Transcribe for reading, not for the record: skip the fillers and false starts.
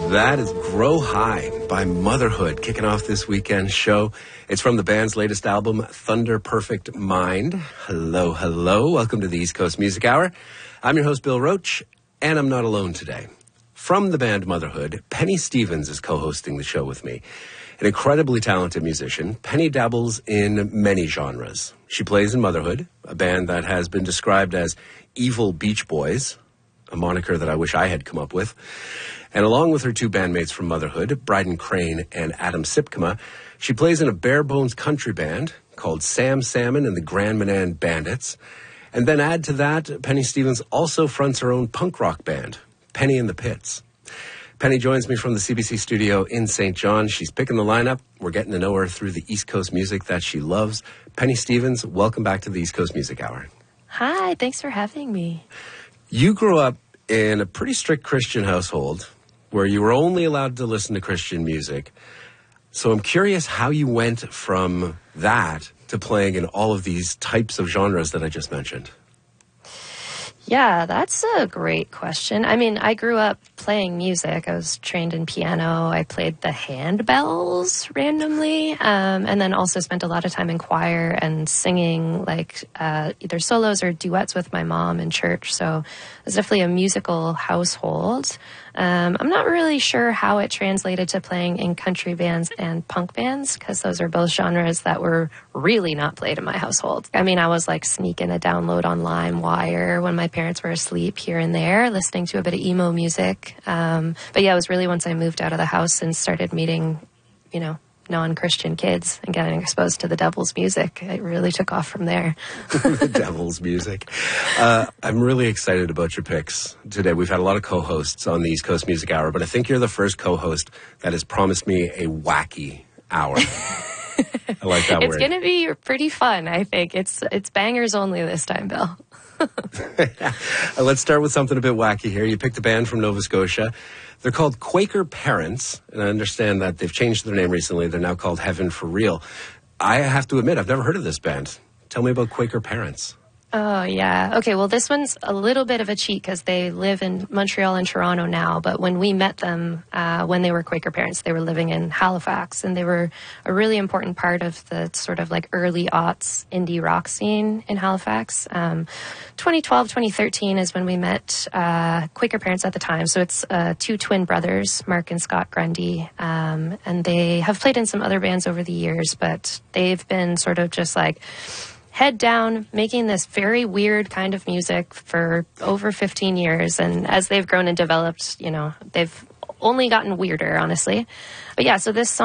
That is Grow High by Motherhood, kicking off this weekend's show. It's from the band's latest album, Thunder Perfect Mind. Hello, hello. Welcome to the East Coast Music Hour. I'm your host, Bill Roach, and I'm not alone today. From the band Motherhood, Penny Stevens is co-hosting the show with me. An incredibly talented musician, Penny dabbles in many genres. She plays in Motherhood, a band that has been described as Evil Beach Boys, a moniker that I wish I had come up with. And along with her two bandmates from Motherhood, Bryden Crane and Adam Sipkema, she plays in a bare-bones country band called Sam Salmon and the Grand Manan Bandits. And then add to that, Penny Stevens also fronts her own punk rock band, Penny and the Pits. Penny joins me from the CBC studio in St. John. She's picking the lineup. We're getting to know her through the East Coast music that she loves. Penny Stevens, welcome back to the East Coast Music Hour. Hi, thanks for having me. You grew up in a pretty strict Christian household where you were only allowed to listen to Christian music. So I'm curious how you went from that to playing in all of these types of genres that I just mentioned. Yeah, that's a great question. I mean, I grew up playing music. I was trained in piano. I played the handbells randomly, and then also spent a lot of time in choir and singing like either solos or duets with my mom in church. So it was definitely a musical household. I'm not really sure how it translated to playing in country bands and punk bands, because those are both genres that were really not played in my household. I mean, I was like sneaking a download on LimeWire when my parents were asleep here and there, listening to a bit of emo music. But yeah, it was really once I moved out of the house and started meeting, non-Christian kids and getting exposed to the devil's music. It really took off from there. The devil's music. I'm really excited about your picks today. We've had a lot of co-hosts on the East Coast Music Hour, but I think you're the first co-host that has promised me a wacky hour. I like that word. It's going to be pretty fun, I think. It's bangers only this time, Bill. Let's start with something a bit wacky here. You picked a band from Nova Scotia. They're called Quaker Parents, and I understand that they've changed their name recently. They're now called Heaven for Real. I have to admit, I've never heard of this band. Tell me about Quaker Parents. Oh, yeah. Okay, well, this one's a little bit of a cheat because they live in Montreal and Toronto now. But when we met them, when they were Quaker Parents, they were living in Halifax. And they were a really important part of the sort of like early aughts indie rock scene in Halifax. 2012, 2013 is when we met Quaker Parents at the time. So it's two twin brothers, Mark and Scott Grundy. And they have played in some other bands over the years, but they've been sort of just like head down, making this very weird kind of music for over 15 years. And as they've grown and developed, they've only gotten weirder, honestly. But yeah, so this song